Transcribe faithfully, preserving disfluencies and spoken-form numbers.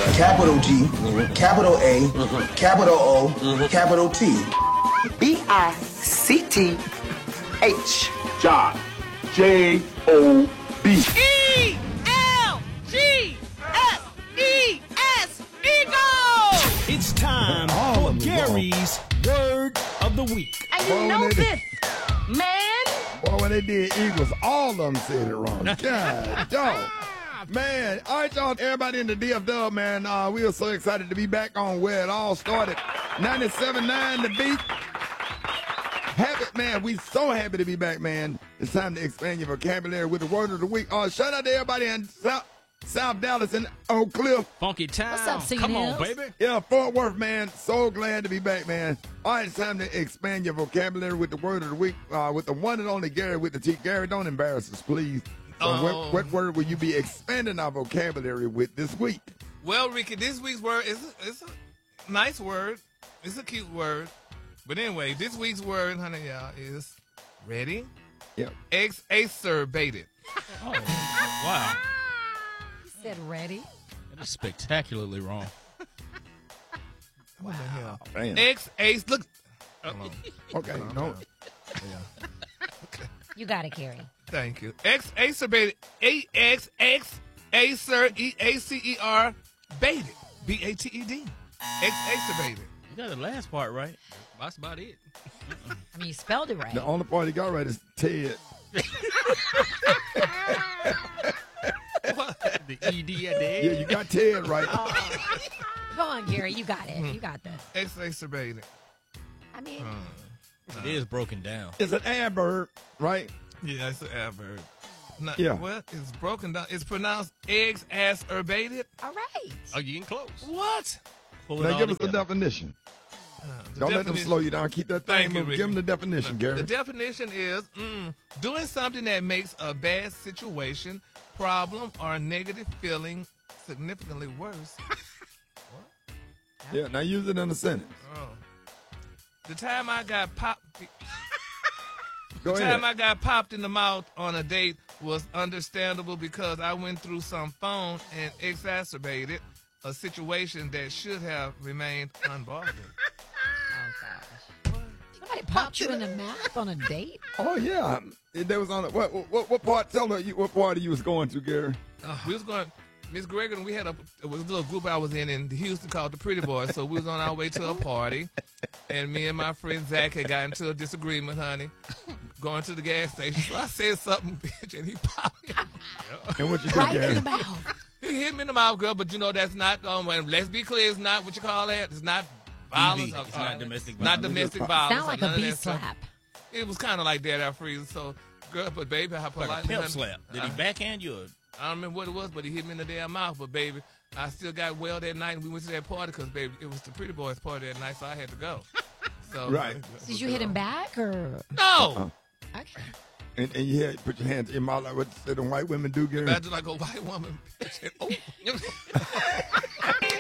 capital G, mm-hmm. capital A, mm-hmm. capital O, mm-hmm. capital T. B I C T H. John. J O B. E L G S E S. Eagle! It's time for Gary's Word of the Week. And you know this, man. Boy, when they did Eagles, all of them said it wrong. God, dog. Man, all right, y'all, everybody in the D F W, man, uh, we are so excited to be back on where it all started. ninety-seven point nine The Beat. Happy, man, we so happy to be back, man. It's time to expand your vocabulary with the word of the week. Uh, shout out to everybody in South, South Dallas and Oak Cliff. Funky town. What's up, C Come Mills? on, baby. Yeah, Fort Worth, man. So glad to be back, man. All right, it's time to expand your vocabulary with the word of the week uh, with the one and only Gary with the T. Gary, don't embarrass us, please. So Oh. what, what word will you be expanding our vocabulary with this week? Well, Ricky, this week's word is a, it's a nice word. It's a cute word. But anyway, this week's word, honey, y'all, is ready? Yeah. Exacerbated. Oh, wow. He said ready. That is spectacularly wrong. What the hell? Damn. Ex ace look. Okay, no. You got it, Gary. Thank you. Exacerbated. A X X acer E A C E R baited. B A T E D. Exacerbated. You got the last part right. That's about it. I mean, you spelled it right. The only part he got right is Ted. The E D at the end. Yeah, you got Ted right. Oh. Go on, Gary. You got it. You got this. Exacerbated. I mean, It is broken down. It's an adverb, right? Yeah, it's an adverb. Not, Yeah. Well, it's broken down. It's pronounced exacerbated. all right. Oh, you getting close. What? Pull it Now all give us the together. definition. Uh, the Don't let them definition- slow you down. Keep that Thank thing you, moving. Ricky. Give them the definition, Gary. The definition is mm, doing something that makes a bad situation, problem, or negative feeling significantly worse. Yeah, now use it in a sentence. Oh. The time I got popped, Go the ahead. time I got popped in the mouth on a date was understandable because I went through some phone and exacerbated a situation that should have remained unbothered. Oh, gosh. Somebody popped you in the mouth on a date? Oh yeah, that was on. A, what, what what part? Tell me you- what party you was going to, Gary. Uh, we was going, Miss Gregory, we had a, it was a little group I was in in Houston called the Pretty Boys. So we was on our way to a party, and me and my friend Zach had gotten into a disagreement, honey, going to the gas station. So I said something, bitch, and he popped me. And what you do, Right in Gary? the mouth. He hit me in the mouth, girl, but you know that's not, um, let's be clear, it's not what you call that. It's not violence. D V. It's uh, not domestic Not violence. domestic violence. Sound like or a none of bee that stuff. slap. It was kind of like that after freezing. So, girl, but baby, how Like polite. a pimp slap. Did he Uh, backhand you? Or? I don't remember what it was, but he hit me in the damn mouth. But baby, I still got well that night, and we went to that party because baby, it was the Pretty Boys party that night, so I had to go. So Right. Did you hit him back or? No. Okay. And, and you had put your hands in your mouth like what the white women do, Gary. Imagine like a white woman. Oh.